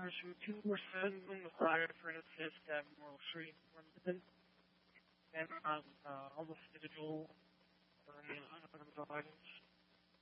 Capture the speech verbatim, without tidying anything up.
version two percent when the Friday Francis Admiral Street London and on uh, all the schedule for the other guidance.